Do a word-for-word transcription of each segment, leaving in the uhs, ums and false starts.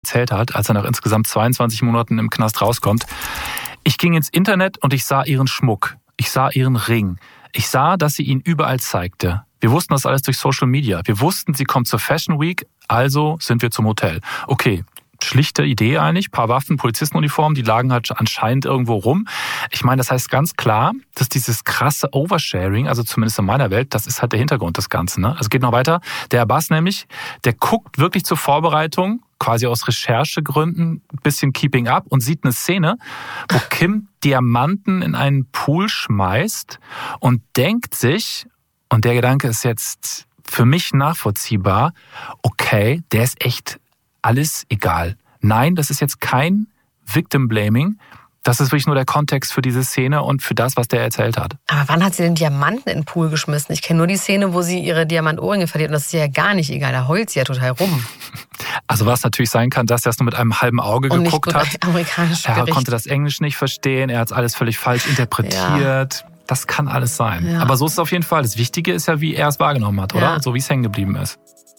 erzählt hat, als er nach insgesamt zweiundzwanzig Monaten im Knast rauskommt. Ich ging ins Internet und ich sah ihren Schmuck. Ich sah ihren Ring. Ich sah, dass sie ihn überall zeigte. Wir wussten das alles durch Social Media. Wir wussten, sie kommt zur Fashion Week, also sind wir zum Hotel. Okay, schlichte Idee eigentlich. Paar Waffen, Polizistenuniformen, die lagen halt anscheinend irgendwo rum. Ich meine, das heißt ganz klar, dass dieses krasse Oversharing, also zumindest in meiner Welt, das ist halt der Hintergrund des Ganzen. Ne? Also geht noch weiter. Der Abbas nämlich, der guckt wirklich zur Vorbereitung, quasi aus Recherchegründen, ein bisschen Keeping Up und sieht eine Szene, wo Kim Diamanten in einen Pool schmeißt und denkt sich, und der Gedanke ist jetzt für mich nachvollziehbar, okay, der ist echt alles egal. Nein, das ist jetzt kein Victim Blaming. Das ist wirklich nur der Kontext für diese Szene und für das, was der erzählt hat. Aber wann hat sie den Diamanten in den Pool geschmissen? Ich kenne nur die Szene, wo sie ihre Diamantohrringe verliert. Und das ist ja gar nicht egal. Da heult sie ja total rum. Also was natürlich sein kann, dass er es nur mit einem halben Auge und geguckt nicht hat. Amerikanisch er Gericht. konnte das Englisch nicht verstehen. Er hat es alles völlig falsch interpretiert. Ja. Das kann alles sein. Ja. Aber so ist es auf jeden Fall. Das Wichtige ist ja, wie er es wahrgenommen hat, oder? Ja. So wie es hängen geblieben ist.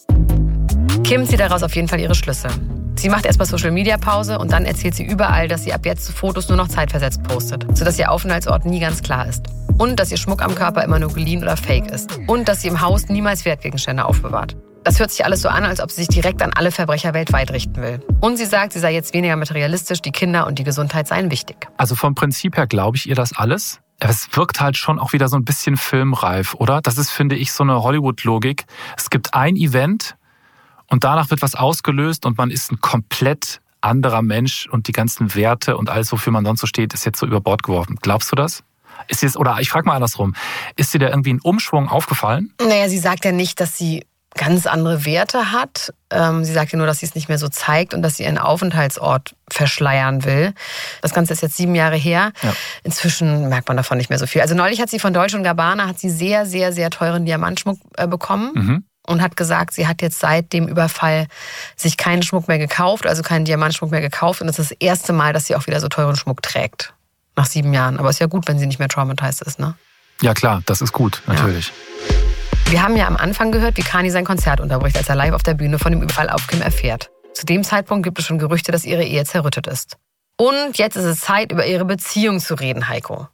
Kim zieht daraus auf jeden Fall ihre Schlüsse. Sie macht erstmal Social-Media-Pause und dann erzählt sie überall, dass sie ab jetzt Fotos nur noch zeitversetzt postet, sodass ihr Aufenthaltsort nie ganz klar ist. Und dass ihr Schmuck am Körper immer nur geliehen oder fake ist. Und dass sie im Haus niemals Wertgegenstände aufbewahrt. Das hört sich alles so an, als ob sie sich direkt an alle Verbrecher weltweit richten will. Und sie sagt, sie sei jetzt weniger materialistisch, die Kinder und die Gesundheit seien wichtig. Also vom Prinzip her glaube ich ihr das alles. Es wirkt halt schon auch wieder so ein bisschen filmreif, oder? Das ist, finde ich, so eine Hollywood-Logik. Es gibt ein Event und danach wird was ausgelöst und man ist ein komplett anderer Mensch und die ganzen Werte und alles, wofür man sonst so steht, ist jetzt so über Bord geworfen. Glaubst du das? Ist jetzt, oder ich frage mal andersrum, ist dir da irgendwie ein Umschwung aufgefallen? Naja, sie sagt ja nicht, dass sie ganz andere Werte hat. Ähm, sie sagt ja nur, dass sie es nicht mehr so zeigt und dass sie ihren Aufenthaltsort verschleiern will. Das Ganze ist jetzt sieben Jahre her. Ja. Inzwischen merkt man davon nicht mehr so viel. Also neulich hat sie von Dolce und Gabbana hat sie sehr, sehr, sehr teuren Diamantschmuck äh, bekommen. Mhm. Und hat gesagt, sie hat jetzt seit dem Überfall sich keinen Schmuck mehr gekauft, also keinen Diamantschmuck mehr gekauft. Und das ist das erste Mal, dass sie auch wieder so teuren Schmuck trägt. Nach sieben Jahren. Aber ist ja gut, wenn sie nicht mehr traumatisiert ist, ne? Ja klar, das ist gut, natürlich. Ja. Wir haben ja am Anfang gehört, wie Kanye sein Konzert unterbricht, als er live auf der Bühne von dem Überfall auf Kim erfährt. Zu dem Zeitpunkt gibt es schon Gerüchte, dass ihre Ehe zerrüttet ist. Und jetzt ist es Zeit, über ihre Beziehung zu reden, Heiko.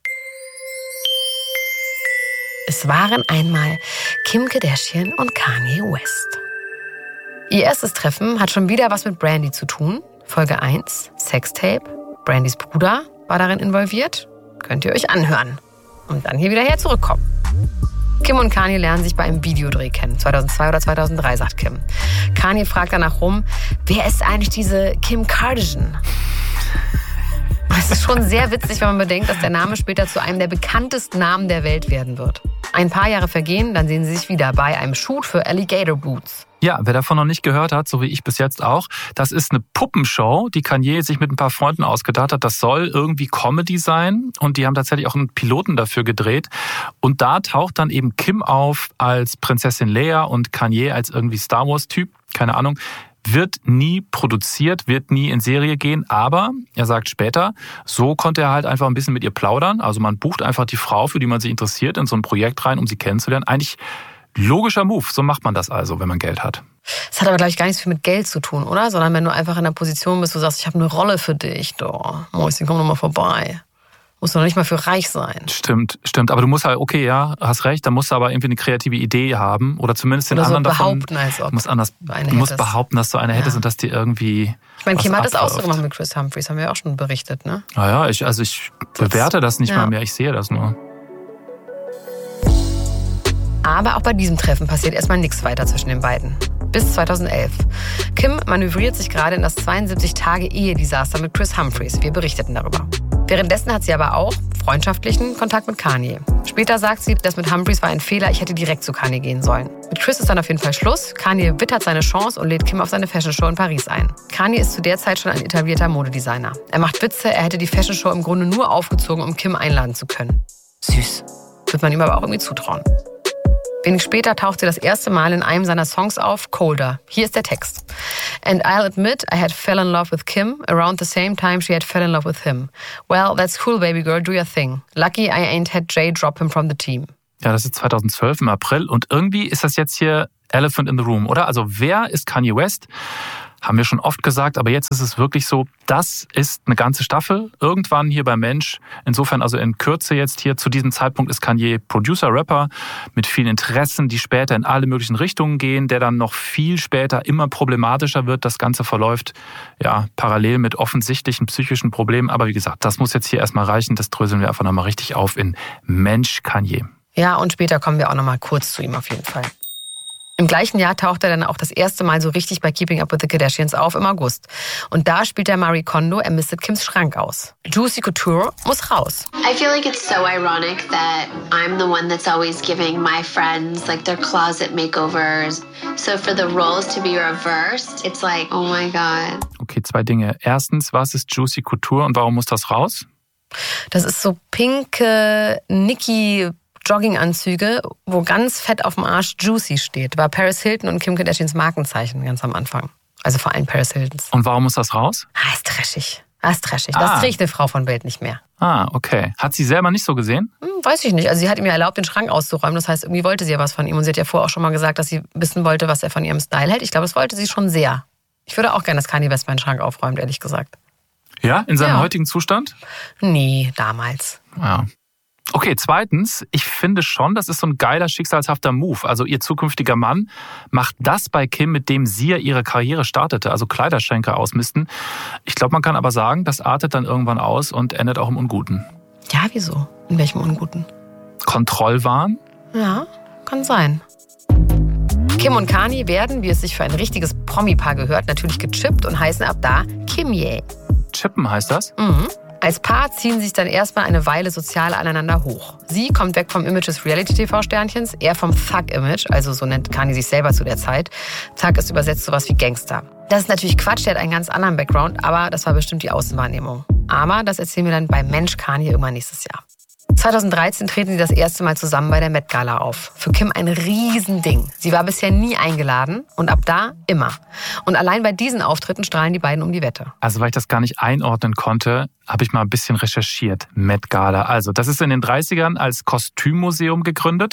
Es waren einmal Kim Kardashian und Kanye West. Ihr erstes Treffen hat schon wieder was mit Brandy zu tun. Folge eins, Sextape. Brandys Bruder war darin involviert. Könnt ihr euch anhören. Und dann hier wieder her zurückkommen. Kim und Kanye lernen sich bei einem Videodreh kennen. zweitausendzwei oder zweitausenddrei, sagt Kim. Kanye fragt danach rum, wer ist eigentlich diese Kim Kardashian? Es ist schon sehr witzig, wenn man bedenkt, dass der Name später zu einem der bekanntesten Namen der Welt werden wird. Ein paar Jahre vergehen, dann sehen sie sich wieder bei einem Shoot für Alligator Boots. Ja, wer davon noch nicht gehört hat, so wie ich bis jetzt auch, das ist eine Puppenshow, die Kanye sich mit ein paar Freunden ausgedacht hat. Das soll irgendwie Comedy sein und die haben tatsächlich auch einen Piloten dafür gedreht. Und da taucht dann eben Kim auf als Prinzessin Leia und Kanye als irgendwie Star Wars-Typ, keine Ahnung. Wird nie produziert, wird nie in Serie gehen, aber er sagt später, so konnte er halt einfach ein bisschen mit ihr plaudern. Also man bucht einfach die Frau, für die man sich interessiert, in so ein Projekt rein, um sie kennenzulernen. Eigentlich logischer Move, so macht man das also, wenn man Geld hat. Das hat aber, glaube ich, gar nichts viel mit Geld zu tun, oder? Sondern wenn du einfach in einer Position bist, wo du sagst, ich habe eine Rolle für dich, doch, Mäuschen, komm doch mal vorbei. Musst du noch nicht mal für reich sein. Stimmt, stimmt. Aber du musst halt, okay, ja, hast recht, da musst du aber irgendwie eine kreative Idee haben. Oder zumindest den oder so anderen behaupten, davon. Als ob du musst, anders, du eine du musst hättest. behaupten, dass du eine hättest ja. Und dass die irgendwie. Ich meine, Kim hat das auch so abläuft. gemacht mit Chris Humphries, haben wir ja auch schon berichtet, ne? Naja, ich, also ich das, bewerte das nicht ja. mal mehr, ich sehe das nur. Aber auch bei diesem Treffen passiert erstmal nichts weiter zwischen den beiden. Bis zweitausendelf. Kim manövriert sich gerade in das zweiundsiebzig-Tage-Ehe-Desaster mit Chris Humphries. Wir berichteten darüber. Währenddessen hat sie aber auch freundschaftlichen Kontakt mit Kanye. Später sagt sie, das mit Humphries war ein Fehler, ich hätte direkt zu Kanye gehen sollen. Mit Chris ist dann auf jeden Fall Schluss. Kanye wittert seine Chance und lädt Kim auf seine Fashion-Show in Paris ein. Kanye ist zu der Zeit schon ein etablierter Modedesigner. Er macht Witze, er hätte die Fashion-Show im Grunde nur aufgezogen, um Kim einladen zu können. Süß. Wird man ihm aber auch irgendwie zutrauen. Wenig später taucht sie das erste Mal in einem seiner Songs auf, Colder. Hier ist der Text. And I'll admit I had fell in love with Kim around the same time she had fell in love with him. Well, that's cool, baby girl, do your thing. Lucky I ain't had Jay drop him from the team. Ja, das ist zweitausendzwölf im April und irgendwie ist das jetzt hier Elephant in the Room, oder? Also wer ist Kanye West? Haben wir schon oft gesagt, aber jetzt ist es wirklich so, das ist eine ganze Staffel, irgendwann hier bei Mensch. Insofern also in Kürze jetzt hier, zu diesem Zeitpunkt ist Kanye Producer, Rapper mit vielen Interessen, die später in alle möglichen Richtungen gehen, der dann noch viel später immer problematischer wird. Das Ganze verläuft ja parallel mit offensichtlichen psychischen Problemen. Aber wie gesagt, das muss jetzt hier erstmal reichen, das dröseln wir einfach nochmal richtig auf in Mensch Kanye. Ja, und später kommen wir auch nochmal kurz zu ihm auf jeden Fall. Im gleichen Jahr taucht er dann auch das erste Mal so richtig bei Keeping Up with the Kardashians auf, im August. Und da spielt er Marie Kondo, er mistet Kims Schrank aus. Juicy Couture muss raus. I feel like it's so ironic that I'm the one that's always giving my friends like their closet makeovers. So for the roles to be reversed, it's like, oh my God. Okay, zwei Dinge. Erstens, was ist Juicy Couture und warum muss das raus? Das ist so pinke Nicki Jogginganzüge, wo ganz fett auf dem Arsch Juicy steht. War Paris Hilton und Kim Kardashians Markenzeichen ganz am Anfang. Also vor allem Paris Hiltons. Und warum muss das raus? Ah, ist trashig. Ah, ist trashig. Ah. Das trägt eine Frau von Bild nicht mehr. Ah, okay. Hat sie selber nicht so gesehen? Hm, weiß ich nicht. Also sie hat ihm ja erlaubt, den Schrank auszuräumen. Das heißt, irgendwie wollte sie ja was von ihm. Und sie hat ja vorher auch schon mal gesagt, dass sie wissen wollte, was er von ihrem Style hält. Ich glaube, das wollte sie schon sehr. Ich würde auch gerne, dass Kanye West meinen Schrank aufräumt, ehrlich gesagt. Ja, in seinem Ja. heutigen Zustand? Nee, damals. Ja. Okay, zweitens, ich finde schon, das ist so ein geiler, schicksalshafter Move. Also ihr zukünftiger Mann macht das bei Kim, mit dem sie ja ihre Karriere startete, also Kleiderschränke ausmisten. Ich glaube, man kann aber sagen, das artet dann irgendwann aus und endet auch im Unguten. Ja, wieso? In welchem Unguten? Kontrollwahn? Ja, kann sein. Kim und Kanye werden, wie es sich für ein richtiges Promi-Paar gehört, natürlich gechippt und heißen ab da Kimye. Chippen heißt das? Mhm. Als Paar ziehen sie sich dann erstmal eine Weile sozial aneinander hoch. Sie kommt weg vom Image des Reality-T V-Sternchens, er vom Thug-Image, also so nennt Kanye sich selber zu der Zeit. Thug ist übersetzt sowas wie Gangster. Das ist natürlich Quatsch, der hat einen ganz anderen Background, aber das war bestimmt die Außenwahrnehmung. Aber das erzählen wir dann bei Mensch Kanye irgendwann nächstes Jahr. zweitausenddreizehn treten sie das erste Mal zusammen bei der Met Gala auf. Für Kim ein Riesending. Sie war bisher nie eingeladen und ab da immer. Und allein bei diesen Auftritten strahlen die beiden um die Wette. Also weil ich das gar nicht einordnen konnte, habe ich mal ein bisschen recherchiert. Met Gala. Also das ist in den dreißigern als Kostümmuseum gegründet.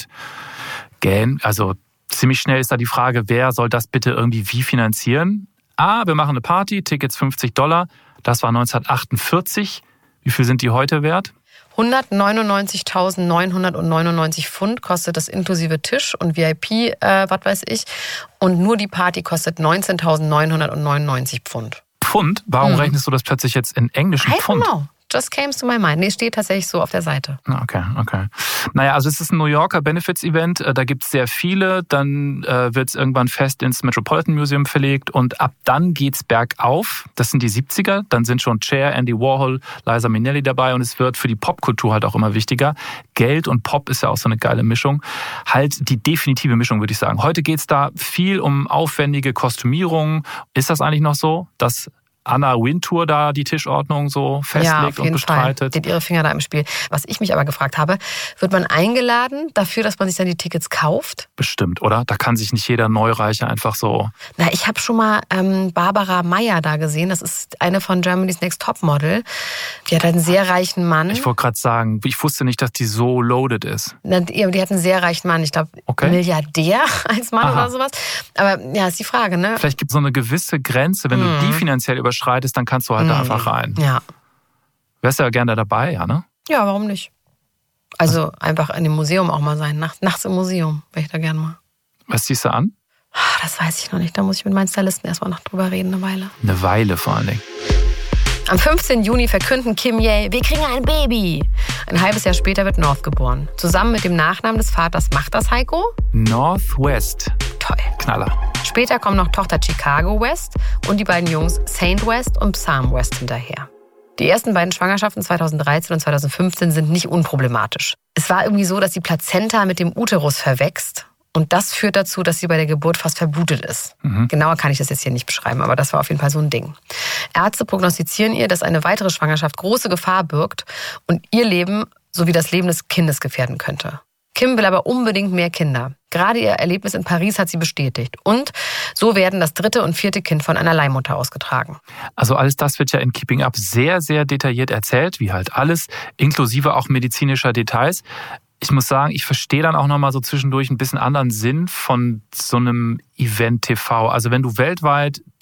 Gähn, also ziemlich schnell ist da die Frage, wer soll das bitte irgendwie wie finanzieren? Ah, wir machen eine Party, Tickets fünfzig Dollar. Das war neunzehnhundertachtundvierzig. Wie viel sind die heute wert? hundertneunundneunzigtausendneunhundertneunundneunzig Pfund kostet das inklusive Tisch und V I P, äh, was weiß ich. Und nur die Party kostet neunzehntausendneunhundertneunundneunzig Pfund. Pfund? Warum Mhm. rechnest du das plötzlich jetzt in englischen I don't Pfund? know. Just came to my mind. Nee, steht tatsächlich so auf der Seite. Okay, okay. Naja, also es ist ein New Yorker Benefits-Event. Da gibt es sehr viele. Dann äh, wird es irgendwann fest ins Metropolitan Museum verlegt. Und ab dann geht's bergauf. Das sind die siebziger. Dann sind schon Cher, Andy Warhol, Liza Minnelli dabei. Und es wird für die Popkultur halt auch immer wichtiger. Geld und Pop ist ja auch so eine geile Mischung. Halt die definitive Mischung, würde ich sagen. Heute geht's da viel um aufwendige Kostümierungen. Ist das eigentlich noch so, dass Anna Wintour da die Tischordnung so festlegt ja, auf jeden und bestreitet? Fall. Die hat ihre Finger da im Spiel. Was ich mich aber gefragt habe, wird man eingeladen dafür, dass man sich dann die Tickets kauft? Bestimmt, oder? Da kann sich nicht jeder Neureicher einfach so... Na, ich habe schon mal ähm, Barbara Meyer da gesehen. Das ist eine von Germany's Next Topmodel. Die hat einen sehr reichen Mann. Ich wollte gerade sagen, ich wusste nicht, dass die so loaded ist. Na, die, die hat einen sehr reichen Mann. Ich glaube, Okay. Milliardär als Mann Aha. oder sowas. Aber ja, ist die Frage, ne? Vielleicht gibt es so eine gewisse Grenze, wenn Mhm. du die finanziell überschreitest, dann kannst du halt da Mhm. einfach rein. Ja. Wärst du ja gerne dabei, ja, ne? Ja, warum nicht? Also einfach in dem Museum auch mal sein. Nachts, nachts im Museum wäre ich da gerne mal. Was ziehst du an? Ah, Das weiß ich noch nicht. Da muss ich mit meinen Stylisten erstmal noch drüber reden, eine Weile. Eine Weile vor allen Dingen. Am fünfzehnten Juni verkünden Kimye, wir kriegen ein Baby. Ein halbes Jahr später wird North geboren. Zusammen mit dem Nachnamen des Vaters macht das Heiko. Northwest. Toll. Knaller. Später kommen noch Tochter Chicago West und die beiden Jungs Saint West und Psalm West hinterher. Die ersten beiden Schwangerschaften zweitausenddreizehn und zweitausendfünfzehn sind nicht unproblematisch. Es war irgendwie so, dass die Plazenta mit dem Uterus verwächst. Und das führt dazu, dass sie bei der Geburt fast verblutet ist. Mhm. Genauer kann ich das jetzt hier nicht beschreiben, aber das war auf jeden Fall so ein Ding. Ärzte prognostizieren ihr, dass eine weitere Schwangerschaft große Gefahr birgt und ihr Leben sowie das Leben des Kindes gefährden könnte. Kim will aber unbedingt mehr Kinder. Gerade ihr Erlebnis in Paris hat sie bestätigt. Und so werden das dritte und vierte Kind von einer Leihmutter ausgetragen. Also alles das wird ja in Keeping Up sehr, sehr detailliert erzählt, wie halt alles, inklusive auch medizinischer Details. Ich muss sagen, ich verstehe dann auch nochmal so zwischendurch ein bisschen anderen Sinn von so einem Event-T V. Also wenn du weltweit die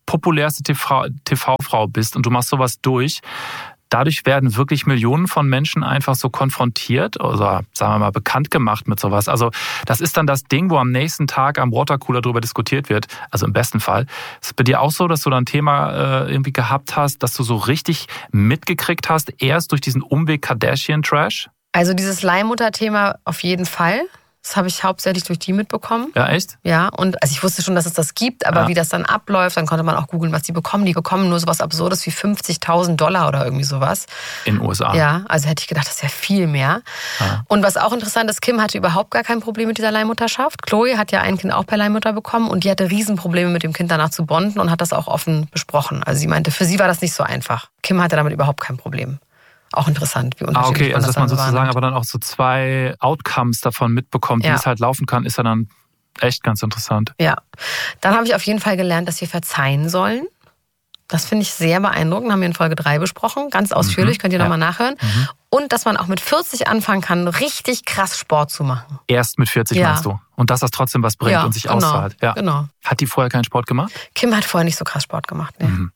populärste T V-Frau bist und du machst sowas durch, dadurch werden wirklich Millionen von Menschen einfach so konfrontiert oder, sagen wir mal, bekannt gemacht mit sowas. Also das ist dann das Ding, wo am nächsten Tag am Watercooler drüber diskutiert wird. Also im besten Fall. Ist es bei dir auch so, dass du da ein Thema äh, irgendwie gehabt hast, dass du so richtig mitgekriegt hast, erst durch diesen Umweg Kardashian-Trash? Also dieses Leihmutter-Thema auf jeden Fall. Das habe ich hauptsächlich durch die mitbekommen. Ja, echt? Ja, und also ich wusste schon, dass es das gibt, aber ja. wie das dann abläuft, dann konnte man auch googeln, was die bekommen. Die bekommen nur sowas Absurdes wie fünfzigtausend Dollar oder irgendwie sowas. In den U S A? Ja, also hätte ich gedacht, das wäre viel mehr. Ja. Und was auch interessant ist, Kim hatte überhaupt gar kein Problem mit dieser Leihmutterschaft. Chloe hat ja ein Kind auch per Leihmutter bekommen und die hatte Riesenprobleme mit dem Kind danach zu bonden und hat das auch offen besprochen. Also sie meinte, für sie war das nicht so einfach. Kim hatte damit überhaupt kein Problem. Auch interessant, wie unterschiedlich ah, okay, man also das dass man dann sozusagen wahrnimmt. aber dann auch so zwei Outcomes davon mitbekommt, ja. wie es halt laufen kann, ist ja dann echt ganz interessant. Ja, dann habe ich auf jeden Fall gelernt, dass wir verzeihen sollen. Das finde ich sehr beeindruckend, haben wir in Folge drei besprochen, ganz ausführlich, mhm. könnt ihr ja. nochmal nachhören. Mhm. Und dass man auch mit vierzig anfangen kann, richtig krass Sport zu machen. Erst mit vierzig ja. meinst du? Und dass das trotzdem was bringt ja, und sich genau, auszahlt. Ja, genau. Hat die vorher keinen Sport gemacht? Kim hat vorher nicht so krass Sport gemacht, ne. Mhm.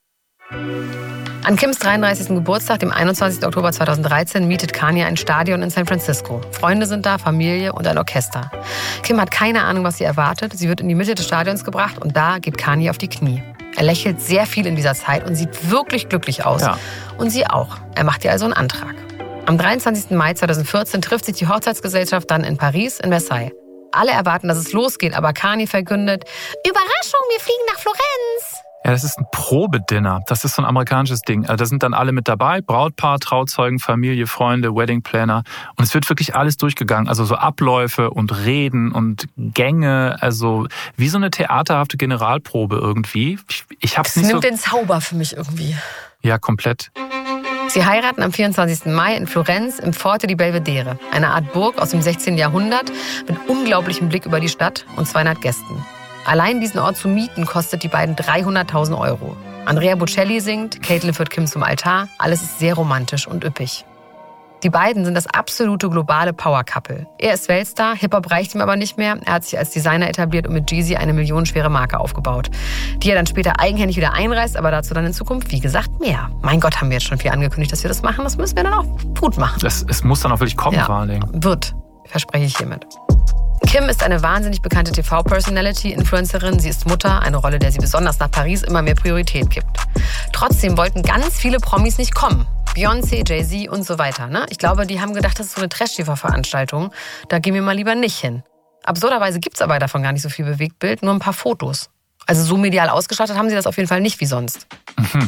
An Kims dreiunddreißigsten Geburtstag, dem einundzwanzigsten Oktober zweitausenddreizehn, mietet Kanye ein Stadion in San Francisco. Freunde sind da, Familie und ein Orchester. Kim hat keine Ahnung, was sie erwartet. Sie wird in die Mitte des Stadions gebracht und da geht Kanye auf die Knie. Er lächelt sehr viel in dieser Zeit und sieht wirklich glücklich aus. Ja. Und sie auch. Er macht ihr also einen Antrag. Am dreiundzwanzigsten Mai zweitausendvierzehn trifft sich die Hochzeitsgesellschaft dann in Paris, in Versailles. Alle erwarten, dass es losgeht, aber Kanye verkündet: Überraschung, wir fliegen nach Florenz. Ja, das ist ein Probedinner. Das ist so ein amerikanisches Ding. Da sind dann alle mit dabei. Brautpaar, Trauzeugen, Familie, Freunde, Weddingplanner. Und es wird wirklich alles durchgegangen. Also so Abläufe und Reden und Gänge. Also wie so eine theaterhafte Generalprobe irgendwie. Ich, ich hab's das nicht nimmt so... den Zauber für mich irgendwie. Ja, komplett. Sie heiraten am vierundzwanzigsten Mai in Florenz im Forte di Belvedere. Eine Art Burg aus dem sechzehnten Jahrhundert mit unglaublichem Blick über die Stadt und zweihundert Gästen. Allein diesen Ort zu mieten kostet die beiden dreihunderttausend Euro. Andrea Bocelli singt, Caitlyn führt Kim zum Altar. Alles ist sehr romantisch und üppig. Die beiden sind das absolute globale Power-Couple. Er ist Weltstar, Hip-Hop reicht ihm aber nicht mehr. Er hat sich als Designer etabliert und mit Jeezy eine millionenschwere Marke aufgebaut, die er dann später eigenhändig wieder einreißt, aber dazu dann in Zukunft, wie gesagt, mehr. Mein Gott, haben wir jetzt schon viel angekündigt, dass wir das machen. Das müssen wir dann auch gut machen. Es, es muss dann auch wirklich kommen, ja, vor allen Dingen. Wird, verspreche ich hiermit. Kim ist eine wahnsinnig bekannte T V-Personality, Influencerin. Sie ist Mutter, eine Rolle, der sie besonders nach Paris immer mehr Priorität gibt. Trotzdem wollten ganz viele Promis nicht kommen. Beyoncé, Jay-Z und so weiter. Ne? Ich glaube, die haben gedacht, das ist so eine Trash-T V-Veranstaltung. Da gehen wir mal lieber nicht hin. Absurderweise gibt es aber davon gar nicht so viel Bewegtbild, nur ein paar Fotos. Also so medial ausgestattet haben sie das auf jeden Fall nicht wie sonst. Mhm.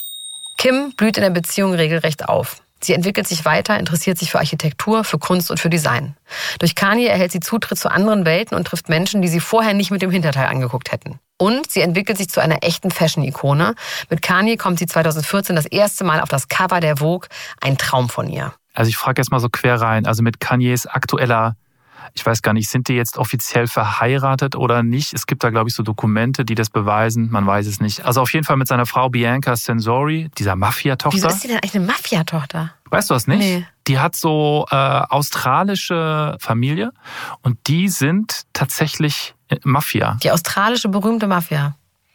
Kim blüht in der Beziehung regelrecht auf. Sie entwickelt sich weiter, interessiert sich für Architektur, für Kunst und für Design. Durch Kanye erhält sie Zutritt zu anderen Welten und trifft Menschen, die sie vorher nicht mit dem Hinterteil angeguckt hätten. Und sie entwickelt sich zu einer echten Fashion-Ikone. Mit Kanye kommt sie zweitausendvierzehn das erste Mal auf das Cover der Vogue. Ein Traum von ihr. Also ich frage jetzt mal so quer rein. Also mit Kanyes aktueller, ich weiß gar nicht, sind die jetzt offiziell verheiratet oder nicht? Es gibt da, glaube ich, so Dokumente, die das beweisen. Man weiß es nicht. Also auf jeden Fall mit seiner Frau Bianca Censori, dieser Mafia-Tochter. Wieso ist die denn eigentlich eine Mafia-Tochter? Weißt du das nicht? Nee. Die hat so äh, australische Familie und die sind tatsächlich Mafia. Die australische berühmte Mafia.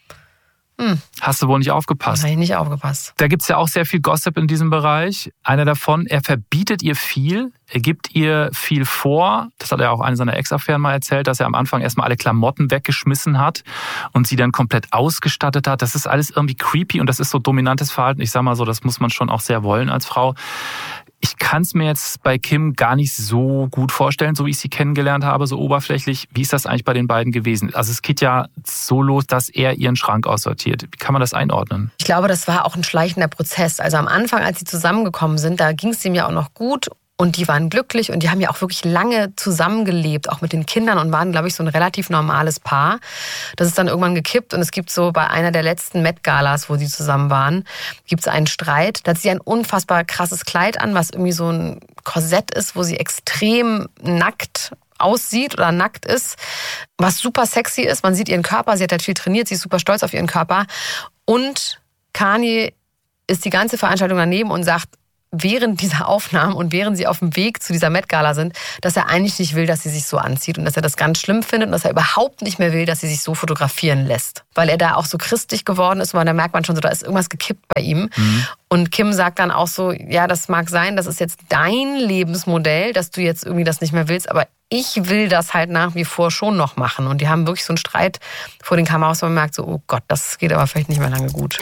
Hm. Hast du wohl nicht aufgepasst? Habe ich nicht aufgepasst. Da gibt's ja auch sehr viel Gossip in diesem Bereich. Einer davon, er verbietet ihr viel, er gibt ihr viel vor. Das hat er auch eine seiner Ex-Affären mal erzählt, dass er am Anfang erstmal alle Klamotten weggeschmissen hat und sie dann komplett ausgestattet hat. Das ist alles irgendwie creepy und das ist so dominantes Verhalten. Ich sag mal so, das muss man schon auch sehr wollen als Frau. Ich kann es mir jetzt bei Kim gar nicht so gut vorstellen, so wie ich sie kennengelernt habe, so oberflächlich. Wie ist das eigentlich bei den beiden gewesen? Also es geht ja so los, dass er ihren Schrank aussortiert. Wie kann man das einordnen? Ich glaube, das war auch ein schleichender Prozess. Also am Anfang, als sie zusammengekommen sind, da ging es ihm ja auch noch gut. Und die waren glücklich und die haben ja auch wirklich lange zusammengelebt, auch mit den Kindern und waren, glaube ich, so ein relativ normales Paar. Das ist dann irgendwann gekippt und es gibt so bei einer der letzten Met-Galas, wo sie zusammen waren, gibt es einen Streit. Da hat sie ein unfassbar krasses Kleid an, was irgendwie so ein Korsett ist, wo sie extrem nackt aussieht oder nackt ist, was super sexy ist. Man sieht ihren Körper, sie hat halt viel trainiert, sie ist super stolz auf ihren Körper. Und Kanye ist die ganze Veranstaltung daneben und sagt, während dieser Aufnahmen und während sie auf dem Weg zu dieser Met-Gala sind, dass er eigentlich nicht will, dass sie sich so anzieht und dass er das ganz schlimm findet und dass er überhaupt nicht mehr will, dass sie sich so fotografieren lässt. Weil er da auch so christlich geworden ist und da merkt man schon so, da ist irgendwas gekippt bei ihm. Mhm. Und Kim sagt dann auch so, ja, das mag sein, das ist jetzt dein Lebensmodell, dass du jetzt irgendwie das nicht mehr willst, aber ich will das halt nach wie vor schon noch machen. Und die haben wirklich so einen Streit vor den Kameras, wo man merkt so, oh Gott, das geht aber vielleicht nicht mehr lange gut.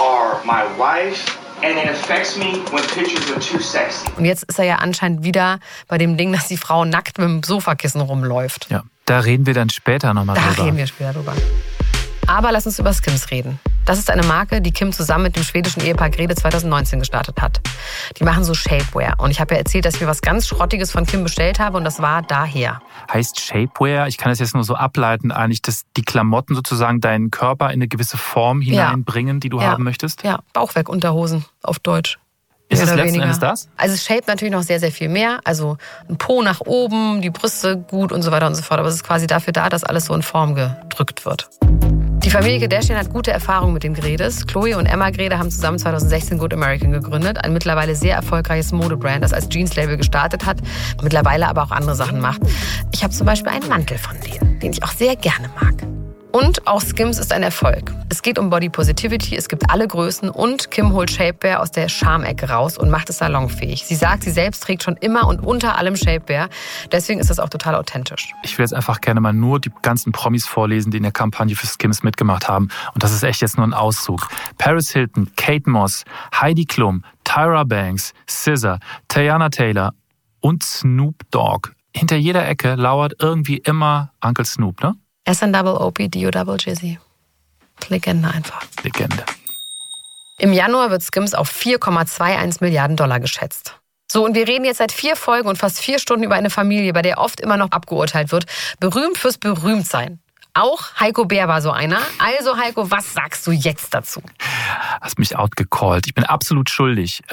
Und jetzt ist er ja anscheinend wieder bei dem Ding, dass die Frau nackt mit dem Sofakissen rumläuft. Ja, da reden wir dann später nochmal drüber. Da reden wir später drüber. Aber lass uns über Skims reden. Das ist eine Marke, die Kim zusammen mit dem schwedischen Ehepaar Grede zwanzig neunzehn gestartet hat. Die machen so Shapewear. Und ich habe ja erzählt, dass ich mir was ganz Schrottiges von Kim bestellt habe und das war daher. Heißt Shapewear, ich kann das jetzt nur so ableiten, eigentlich, dass die Klamotten sozusagen deinen Körper in eine gewisse Form hineinbringen, ja. die du ja. haben möchtest? Ja, Bauchwerk-Unterhosen auf Deutsch. Ist es letzten Endes das? Also es shaped natürlich noch sehr, sehr viel mehr. Also ein Po nach oben, die Brüste gut und so weiter und so fort. Aber es ist quasi dafür da, dass alles so in Form gedrückt wird. Die Familie Kardashian hat gute Erfahrungen mit den Gredes. Chloe und Emma Grede haben zusammen zwanzig sechzehn Good American gegründet, ein mittlerweile sehr erfolgreiches Modebrand, das als Jeans-Label gestartet hat, mittlerweile aber auch andere Sachen macht. Ich habe zum Beispiel einen Mantel von denen, den ich auch sehr gerne mag. Und auch Skims ist ein Erfolg. Es geht um Body Positivity, es gibt alle Größen und Kim holt Shapewear aus der Schamecke raus und macht es salonfähig. Sie sagt, sie selbst trägt schon immer und unter allem Shapewear. Deswegen ist das auch total authentisch. Ich will jetzt einfach gerne mal nur die ganzen Promis vorlesen, die in der Kampagne für Skims mitgemacht haben. Und das ist echt jetzt nur ein Auszug. Paris Hilton, Kate Moss, Heidi Klum, Tyra Banks, S Z A, Teyana Taylor und Snoop Dogg. Hinter jeder Ecke lauert irgendwie immer Uncle Snoop, ne? S N Double O P D O Double Jizzy. Legende einfach. Legende. Im Januar wird Skims auf vier Komma einundzwanzig Milliarden Dollar geschätzt. So, und wir reden jetzt seit vier Folgen und fast vier Stunden über eine Familie, bei der oft immer noch abgeurteilt wird. Berühmt fürs Berühmtsein. Auch Heiko Bär war so einer. Also Heiko, was sagst du jetzt dazu? Hast mich outgecallt. Ich bin absolut schuldig.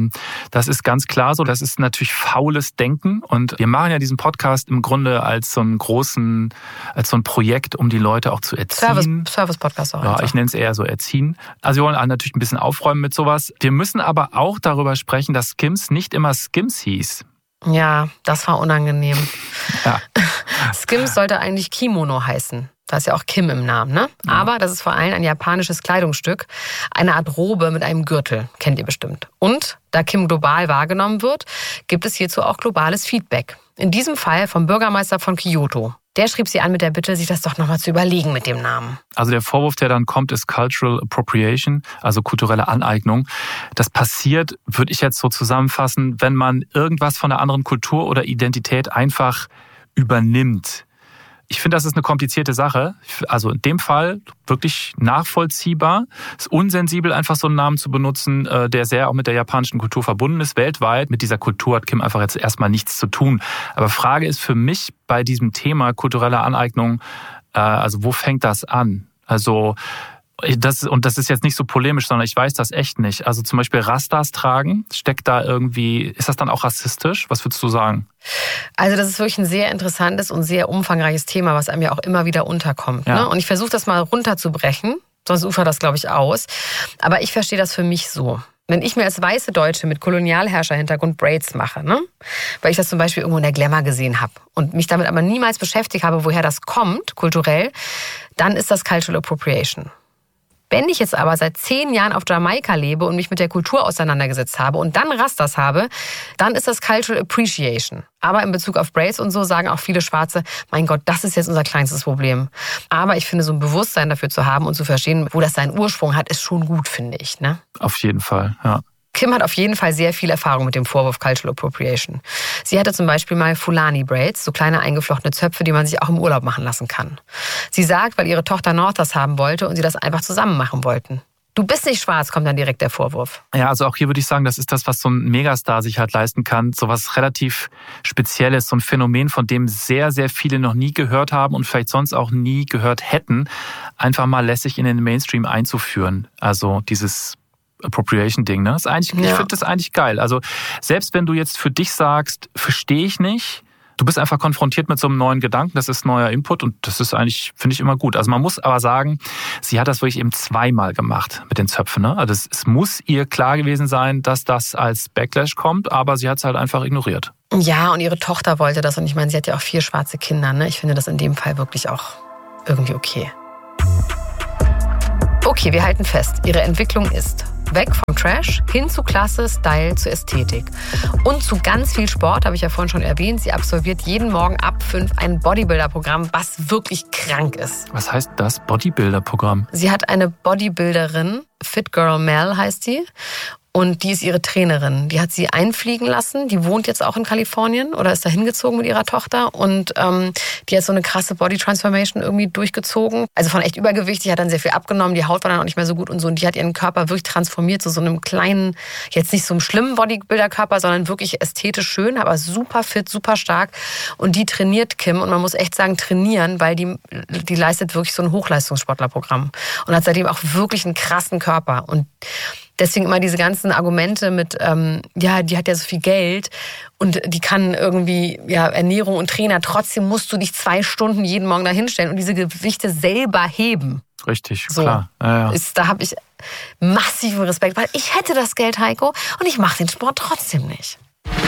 Das ist ganz klar so. Das ist natürlich faules Denken. Und wir machen ja diesen Podcast im Grunde als so einen großen, als so ein Projekt, um die Leute auch zu erziehen. Service, Service-Podcast auch. Ja, ich nenne es eher so erziehen. Also wir wollen natürlich ein bisschen aufräumen mit sowas. Wir müssen aber auch darüber sprechen, dass Skims nicht immer Skims hieß. Ja, das war unangenehm. Ja. Skims sollte eigentlich Kimono heißen. Da ist ja auch Kim im Namen, ne? Ja. Aber das ist vor allem ein japanisches Kleidungsstück. Eine Art Robe mit einem Gürtel, kennt ihr bestimmt. Und da Kim global wahrgenommen wird, gibt es hierzu auch globales Feedback. In diesem Fall vom Bürgermeister von Kyoto. Der schrieb sie an mit der Bitte, sich das doch nochmal zu überlegen mit dem Namen. Also der Vorwurf, der dann kommt, ist Cultural Appropriation, also kulturelle Aneignung. Das passiert, würde ich jetzt so zusammenfassen, wenn man irgendwas von einer anderen Kultur oder Identität einfach übernimmt. Ich finde, das ist eine komplizierte Sache. Also in dem Fall wirklich nachvollziehbar. Es ist unsensibel, einfach so einen Namen zu benutzen, der sehr auch mit der japanischen Kultur verbunden ist, weltweit. Mit dieser Kultur hat Kim einfach jetzt erstmal nichts zu tun. Aber Frage ist für mich bei diesem Thema kulturelle Aneignung, also wo fängt das an? Also das, und das ist jetzt nicht so polemisch, sondern ich weiß das echt nicht. Also zum Beispiel Rastas tragen, steckt da irgendwie, ist das dann auch rassistisch? Was würdest du sagen? Also das ist wirklich ein sehr interessantes und sehr umfangreiches Thema, was einem ja auch immer wieder unterkommt. Ja. Ne? Und ich versuche das mal runterzubrechen, sonst ufert das, glaube ich, aus. Aber ich verstehe das für mich so. Wenn ich mir als weiße Deutsche mit Kolonialherrscherhintergrund Braids mache, ne? Weil ich das zum Beispiel irgendwo in der Glamour gesehen habe und mich damit aber niemals beschäftigt habe, woher das kommt, kulturell, dann ist das Cultural Appropriation. Wenn ich jetzt aber seit zehn Jahren auf Jamaika lebe und mich mit der Kultur auseinandergesetzt habe und dann Rastas habe, dann ist das Cultural Appreciation. Aber in Bezug auf Braids und so sagen auch viele Schwarze, mein Gott, das ist jetzt unser kleinstes Problem. Aber ich finde, so ein Bewusstsein dafür zu haben und zu verstehen, wo das seinen Ursprung hat, ist schon gut, finde ich. Ne? Auf jeden Fall, ja. Kim hat auf jeden Fall sehr viel Erfahrung mit dem Vorwurf Cultural Appropriation. Sie hatte zum Beispiel mal Fulani Braids, so kleine eingeflochtene Zöpfe, die man sich auch im Urlaub machen lassen kann. Sie sagt, weil ihre Tochter North das haben wollte und sie das einfach zusammen machen wollten. Du bist nicht schwarz, kommt dann direkt der Vorwurf. Ja, also auch hier würde ich sagen, das ist das, was so ein Megastar sich halt leisten kann. So was relativ Spezielles, so ein Phänomen, von dem sehr, sehr viele noch nie gehört haben und vielleicht sonst auch nie gehört hätten, einfach mal lässig in den Mainstream einzuführen. Also dieses Appropriation-Ding, ne? Ist eigentlich, ja. Ich finde das eigentlich geil. Also selbst wenn du jetzt für dich sagst, verstehe ich nicht, Du bist einfach konfrontiert mit so einem neuen Gedanken, das ist neuer Input und das ist eigentlich, finde ich, immer gut. Also man muss aber sagen, sie hat das wirklich eben zweimal gemacht mit den Zöpfen. Ne? Also es, es muss ihr klar gewesen sein, dass das als Backlash kommt, aber sie hat es halt einfach ignoriert. Ja, und ihre Tochter wollte das und ich meine, sie hat ja auch vier schwarze Kinder. Ne? Ich finde das in dem Fall wirklich auch irgendwie okay. Okay, wir halten fest, ihre Entwicklung ist weg vom Trash hin zu Klasse, Style, zu Ästhetik. Und zu ganz viel Sport, habe ich ja vorhin schon erwähnt. Sie absolviert jeden Morgen ab fünf ein Bodybuilder-Programm, was wirklich krank ist. Was heißt das, Bodybuilder-Programm? Sie hat eine Bodybuilderin, Fit Girl Mel heißt die. Und die ist ihre Trainerin. Die hat sie einfliegen lassen. Die wohnt jetzt auch in Kalifornien oder ist da hingezogen mit ihrer Tochter. Und ähm, die hat so eine krasse Body Transformation irgendwie durchgezogen. Also von echt übergewichtig, hat dann sehr viel abgenommen. Die Haut war dann auch nicht mehr so gut und so. Und die hat ihren Körper wirklich transformiert zu so einem kleinen, jetzt nicht so einem schlimmen Bodybuilder-Körper, sondern wirklich ästhetisch schön, aber super fit, super stark. Und die trainiert Kim. Und man muss echt sagen, trainieren, weil die, die leistet wirklich so ein Hochleistungssportlerprogramm. Und hat seitdem auch wirklich einen krassen Körper. Und deswegen immer diese ganzen Argumente mit, ähm, ja, die hat ja so viel Geld und die kann irgendwie ja Ernährung und Trainer, trotzdem musst du dich zwei Stunden jeden Morgen da hinstellen und diese Gewichte selber heben. Richtig, so, klar. Ja, ja. Ist, da habe ich massiven Respekt, weil ich hätte das Geld, Heiko, und ich mache den Sport trotzdem nicht.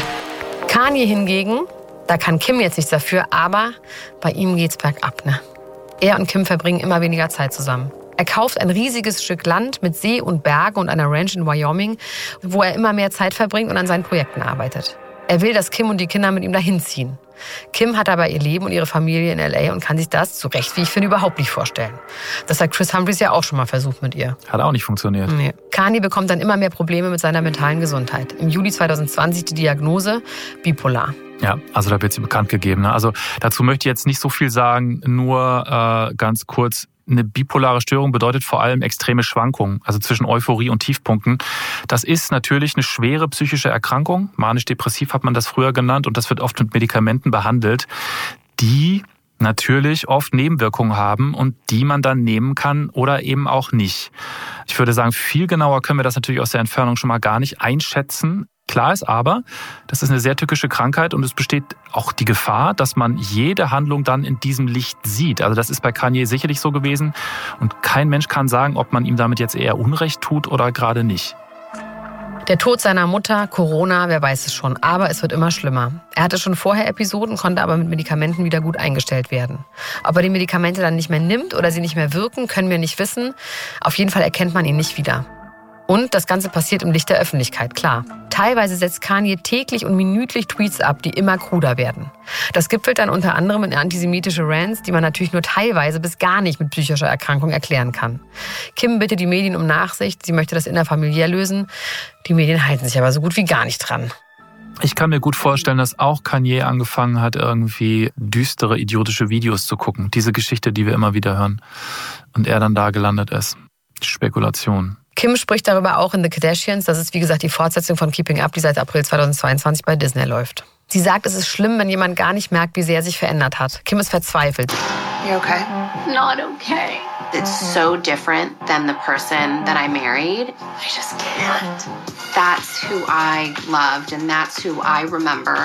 Kanye hingegen, da kann Kim jetzt nichts dafür, aber bei ihm geht's bergab, ne? Er und Kim verbringen immer weniger Zeit zusammen. Er kauft ein riesiges Stück Land mit See und Bergen und einer Ranch in Wyoming, wo er immer mehr Zeit verbringt und an seinen Projekten arbeitet. Er will, dass Kim und die Kinder mit ihm dahin ziehen. Kim hat aber ihr Leben und ihre Familie in L A und kann sich das, zu Recht wie ich finde, überhaupt nicht vorstellen. Das hat Chris Humphries ja auch schon mal versucht mit ihr. Hat auch nicht funktioniert. Nee. Kanye bekommt dann immer mehr Probleme mit seiner mentalen Gesundheit. Im Juli zwanzig zwanzig die Diagnose bipolar. Ja, also da wird sie bekannt gegeben. Ne? Also dazu möchte ich jetzt nicht so viel sagen, nur äh, ganz kurz. Eine bipolare Störung bedeutet vor allem extreme Schwankungen, also zwischen Euphorie und Tiefpunkten. Das ist natürlich eine schwere psychische Erkrankung. Manisch-depressiv hat man das früher genannt und das wird oft mit Medikamenten behandelt, die natürlich oft Nebenwirkungen haben und die man dann nehmen kann oder eben auch nicht. Ich würde sagen, viel genauer können wir das natürlich aus der Entfernung schon mal gar nicht einschätzen. Klar ist aber, das ist eine sehr tückische Krankheit und es besteht auch die Gefahr, dass man jede Handlung dann in diesem Licht sieht. Also das ist bei Kanye sicherlich so gewesen und kein Mensch kann sagen, ob man ihm damit jetzt eher Unrecht tut oder gerade nicht. Der Tod seiner Mutter, Corona, wer weiß es schon, aber es wird immer schlimmer. Er hatte schon vorher Episoden, konnte aber mit Medikamenten wieder gut eingestellt werden. Ob er die Medikamente dann nicht mehr nimmt oder sie nicht mehr wirken, können wir nicht wissen. Auf jeden Fall erkennt man ihn nicht wieder. Und das Ganze passiert im Licht der Öffentlichkeit, klar. Teilweise setzt Kanye täglich und minütlich Tweets ab, die immer kruder werden. Das gipfelt dann unter anderem in antisemitische Rants, die man natürlich nur teilweise bis gar nicht mit psychischer Erkrankung erklären kann. Kim bittet die Medien um Nachsicht, sie möchte das innerfamiliär lösen. Die Medien halten sich aber so gut wie gar nicht dran. Ich kann mir gut vorstellen, dass auch Kanye angefangen hat, irgendwie düstere, idiotische Videos zu gucken. Diese Geschichte, die wir immer wieder hören. Und er dann da gelandet ist. Spekulation. Kim spricht darüber auch in The Kardashians. Das ist, wie gesagt, die Fortsetzung von Keeping Up, die seit April zweitausendzweiundzwanzig bei Disney läuft. Sie sagt, es ist schlimm, wenn jemand gar nicht merkt, wie sehr er sich verändert hat. Kim ist verzweifelt. You okay? Not okay. It's so different than the person that I married. I just can't. That's who I loved and that's who I remember.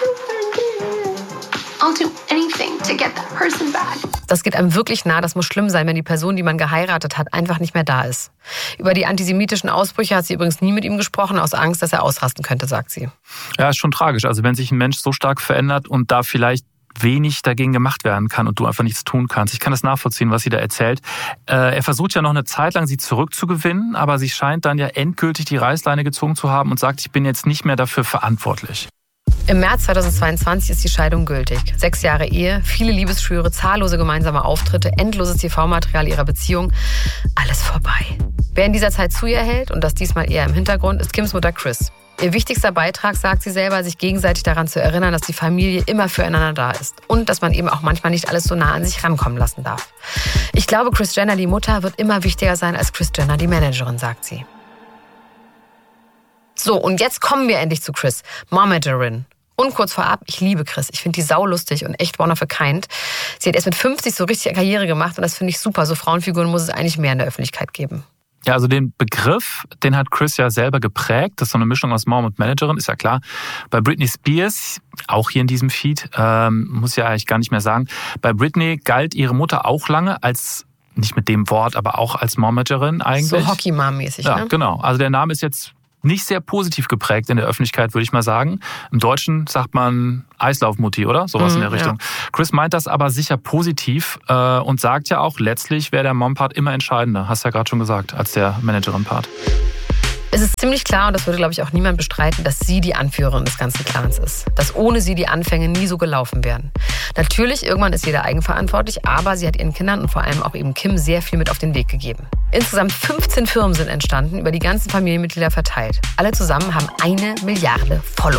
I'll do anything to get that person back. Das geht einem wirklich nah. Das muss schlimm sein, wenn die Person, die man geheiratet hat, einfach nicht mehr da ist. Über die antisemitischen Ausbrüche hat sie übrigens nie mit ihm gesprochen, aus Angst, dass er ausrasten könnte, sagt sie. Ja, ist schon tragisch. Also wenn sich ein Mensch so stark verändert und da vielleicht wenig dagegen gemacht werden kann und du einfach nichts tun kannst. Ich kann das nachvollziehen, was sie da erzählt. Er versucht ja noch eine Zeit lang, sie zurückzugewinnen, aber sie scheint dann ja endgültig die Reißleine gezogen zu haben und sagt, ich bin jetzt nicht mehr dafür verantwortlich. Im März zweitausendzweiundzwanzig ist die Scheidung gültig. Sechs Jahre Ehe, viele Liebesschwüre, zahllose gemeinsame Auftritte, endloses T V-Material ihrer Beziehung. Alles vorbei. Wer in dieser Zeit zu ihr hält, und das diesmal eher im Hintergrund, ist Kims Mutter Kris. Ihr wichtigster Beitrag, sagt sie selber, sich gegenseitig daran zu erinnern, dass die Familie immer füreinander da ist. Und dass man eben auch manchmal nicht alles so nah an sich rankommen lassen darf. Ich glaube, Kris Jenner, die Mutter, wird immer wichtiger sein als Kris Jenner, die Managerin, sagt sie. So, und jetzt kommen wir endlich zu Kris, Momagerin. Und kurz vorab, ich liebe Kris. Ich finde die saulustig und echt one of a kind. Sie hat erst mit fünfzig so richtig Karriere gemacht und das finde ich super. So Frauenfiguren muss es eigentlich mehr in der Öffentlichkeit geben. Ja, also den Begriff, den hat Kris ja selber geprägt. Das ist so eine Mischung aus Mom und Managerin, ist ja klar. Bei Britney Spears, auch hier in diesem Feed, ähm, muss ich ja eigentlich gar nicht mehr sagen. Bei Britney galt ihre Mutter auch lange als, nicht mit dem Wort, aber auch als Momagerin eigentlich. So Hockey-Mom-mäßig, ja, ne? Genau. Also der Name ist jetzt nicht sehr positiv geprägt in der Öffentlichkeit, würde ich mal sagen. Im Deutschen sagt man Eislaufmutti, oder? Sowas mm, in der Richtung. Ja. Kris meint das aber sicher positiv äh, und sagt ja auch, letztlich wäre der Mom-Part immer entscheidender. Hast du ja gerade schon gesagt, als der Managerin-Part. Es ist ziemlich klar, und das würde, glaube ich, auch niemand bestreiten, dass sie die Anführerin des ganzen Clans ist. Dass ohne sie die Anfänge nie so gelaufen wären. Natürlich, irgendwann ist jeder eigenverantwortlich, aber sie hat ihren Kindern und vor allem auch eben Kim sehr viel mit auf den Weg gegeben. Insgesamt fünfzehn Firmen sind entstanden, über die ganzen Familienmitglieder verteilt. Alle zusammen haben eine Milliarde Follower.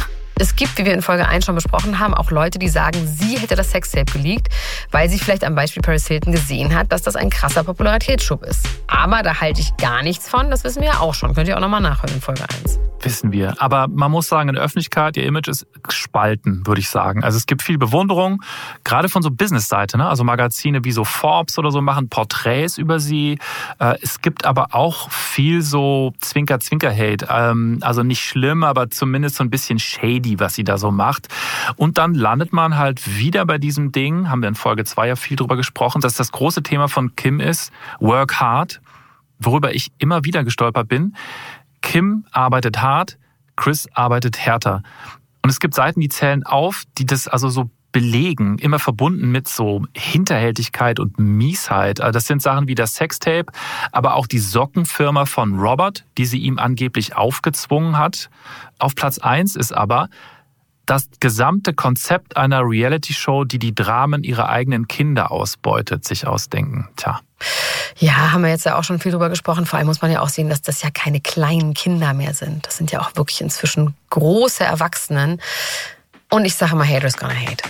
Es gibt, wie wir in Folge eins schon besprochen haben, auch Leute, die sagen, sie hätte das Sextape geleakt, weil sie vielleicht am Beispiel Paris Hilton gesehen hat, dass das ein krasser Popularitätsschub ist. Aber da halte ich gar nichts von, das wissen wir ja auch schon. Könnt ihr auch nochmal nachhören in Folge eins. Wissen wir. Aber man muss sagen, in der Öffentlichkeit, ihr Image ist gespalten, würde ich sagen. Also es gibt viel Bewunderung, gerade von so Business-Seite, ne? Also Magazine wie so Forbes oder so machen Porträts über sie. Es gibt aber auch viel so Zwinker-Zwinker-Hate. Also nicht schlimm, aber zumindest so ein bisschen shady, was sie da so macht. Und dann landet man halt wieder bei diesem Ding, haben wir in Folge zwei ja viel drüber gesprochen, dass das große Thema von Kim ist, work hard, worüber ich immer wieder gestolpert bin. Kim arbeitet hart, Kris arbeitet härter. Und es gibt Seiten, die zählen auf, die das also so belegen, immer verbunden mit so Hinterhältigkeit und Miesheit. Also das sind Sachen wie das Sextape, aber auch die Sockenfirma von Robert, die sie ihm angeblich aufgezwungen hat. Auf Platz eins ist aber das gesamte Konzept einer Reality-Show, die die Dramen ihrer eigenen Kinder ausbeutet, sich ausdenken. Tja. Ja, haben wir jetzt ja auch schon viel drüber gesprochen. Vor allem muss man ja auch sehen, dass das ja keine kleinen Kinder mehr sind. Das sind ja auch wirklich inzwischen große Erwachsenen. Und ich sage mal, haters gonna hate.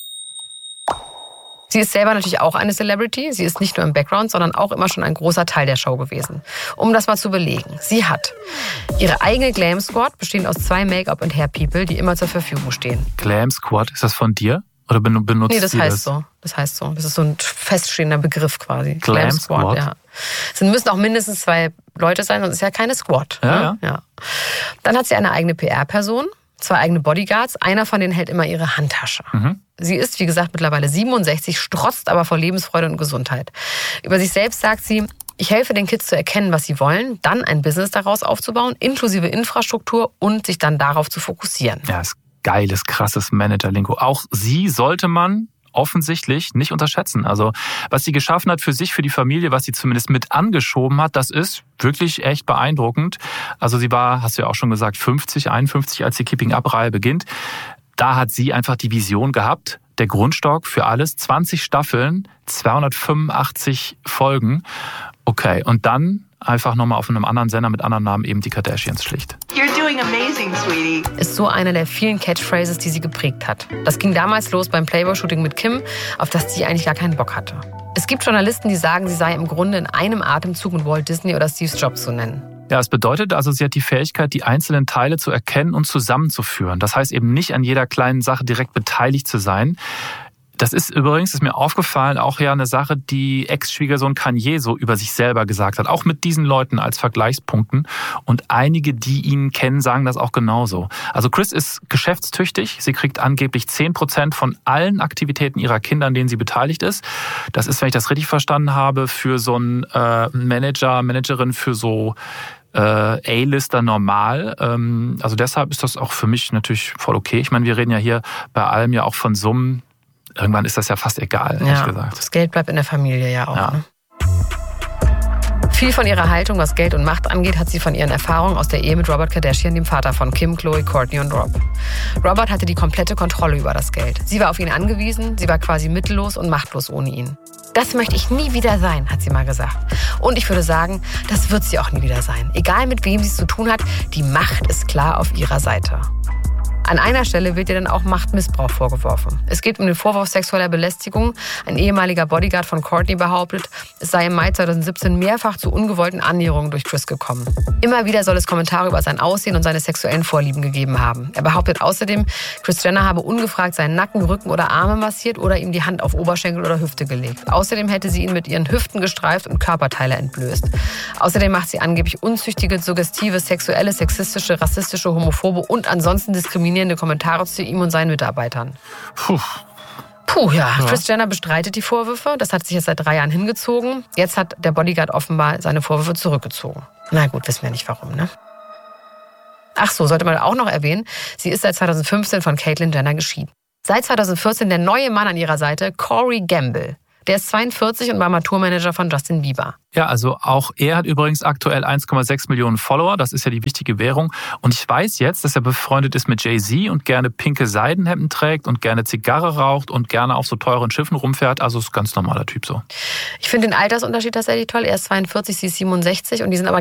Sie ist selber natürlich auch eine Celebrity. Sie ist nicht nur im Background, sondern auch immer schon ein großer Teil der Show gewesen. Um das mal zu belegen. Sie hat ihre eigene Glam Squad, bestehend aus zwei Make-up- und Hair-People, die immer zur Verfügung stehen. Glam Squad, ist das von dir? Oder benutzt Nee, das die heißt das? so. Das heißt so. Das ist so ein feststehender Begriff quasi. Glam, Glam Squad, Squad, ja. Es müssen auch mindestens zwei Leute sein, sonst ist ja keine Squad. Ja, ne? ja. ja. Dann hat sie eine eigene P R-Person, zwei eigene Bodyguards. Einer von denen hält immer ihre Handtasche. Mhm. Sie ist, wie gesagt, mittlerweile siebenundsechzig, strotzt aber vor Lebensfreude und Gesundheit. Über sich selbst sagt sie, ich helfe den Kids zu erkennen, was sie wollen, dann ein Business daraus aufzubauen, inklusive Infrastruktur und sich dann darauf zu fokussieren. Ja, ist geiles, krasses Manager-Lingo. Auch sie sollte man offensichtlich nicht unterschätzen. Also was sie geschaffen hat für sich, für die Familie, was sie zumindest mit angeschoben hat, das ist wirklich echt beeindruckend. Also sie war, hast du ja auch schon gesagt, fünfzig, einundfünfzig, als die Keeping-Up-Reihe beginnt. Da hat sie einfach die Vision gehabt, der Grundstock für alles, zwanzig Staffeln, zweihundertfünfundachtzig Folgen. Okay, und dann einfach nochmal auf einem anderen Sender mit anderen Namen eben die Kardashians schlicht. You're doing amazing, sweetie. Ist so einer der vielen Catchphrases, die sie geprägt hat. Das ging damals los beim Playboy-Shooting mit Kim, auf das sie eigentlich gar keinen Bock hatte. Es gibt Journalisten, die sagen, sie sei im Grunde in einem Atemzug mit Walt Disney oder Steve Jobs zu nennen. Ja, es bedeutet also, sie hat die Fähigkeit, die einzelnen Teile zu erkennen und zusammenzuführen. Das heißt eben nicht an jeder kleinen Sache direkt beteiligt zu sein. Das ist übrigens, ist mir aufgefallen, auch ja eine Sache, die Ex-Schwiegersohn Kanye so über sich selber gesagt hat. Auch mit diesen Leuten als Vergleichspunkten. Und einige, die ihn kennen, sagen das auch genauso. Also Kris ist geschäftstüchtig. Sie kriegt angeblich zehn Prozent von allen Aktivitäten ihrer Kinder, an denen sie beteiligt ist. Das ist, wenn ich das richtig verstanden habe, für so einen äh, Manager, Managerin für so äh, A-Lister normal. Ähm, also deshalb ist das auch für mich natürlich voll okay. Ich meine, wir reden ja hier bei allem ja auch von Summen. Irgendwann ist das ja fast egal, ehrlich ja, gesagt. Das Geld bleibt in der Familie ja auch. Ja. Ne? Viel von ihrer Haltung, was Geld und Macht angeht, hat sie von ihren Erfahrungen aus der Ehe mit Robert Kardashian, dem Vater von Kim, Khloe, Kourtney und Rob. Robert hatte die komplette Kontrolle über das Geld. Sie war auf ihn angewiesen, sie war quasi mittellos und machtlos ohne ihn. Das möchte ich nie wieder sein, hat sie mal gesagt. Und ich würde sagen, das wird sie auch nie wieder sein. Egal mit wem sie es zu tun hat, die Macht ist klar auf ihrer Seite. An einer Stelle wird ihr dann auch Machtmissbrauch vorgeworfen. Es geht um den Vorwurf sexueller Belästigung. Ein ehemaliger Bodyguard von Kourtney behauptet, es sei im Mai zweitausendsiebzehn mehrfach zu ungewollten Annäherungen durch Chris gekommen. Immer wieder soll es Kommentare über sein Aussehen und seine sexuellen Vorlieben gegeben haben. Er behauptet außerdem, Kris Jenner habe ungefragt seinen Nacken, Rücken oder Arme massiert oder ihm die Hand auf Oberschenkel oder Hüfte gelegt. Außerdem hätte sie ihn mit ihren Hüften gestreift und Körperteile entblößt. Außerdem macht sie angeblich unzüchtige, suggestive, sexuelle, sexistische, rassistische, homophobe und ansonsten diskriminierende Kommentare zu ihm und seinen Mitarbeitern. Puh. Puh, ja. ja. Kris Jenner bestreitet die Vorwürfe. Das hat sich jetzt seit drei Jahren hingezogen. Jetzt hat der Bodyguard offenbar seine Vorwürfe zurückgezogen. Na gut, wissen wir nicht warum, ne? Ach so, sollte man auch noch erwähnen, sie ist seit zweitausendfünfzehn von Caitlyn Jenner geschieden. Seit zweitausendvierzehn der neue Mann an ihrer Seite, Corey Gamble. Der ist zweiundvierzig und war mal Tourmanager von Justin Bieber. Ja, also auch er hat übrigens aktuell eins Komma sechs Millionen Follower. Das ist ja die wichtige Währung. Und ich weiß jetzt, dass er befreundet ist mit Jay-Z und gerne pinke Seidenhemden trägt und gerne Zigarre raucht und gerne auf so teuren Schiffen rumfährt. Also ist ein ganz normaler Typ so. Ich finde den Altersunterschied tatsächlich toll. Er ist zweiundvierzig, sie ist siebenundsechzig und die sind aber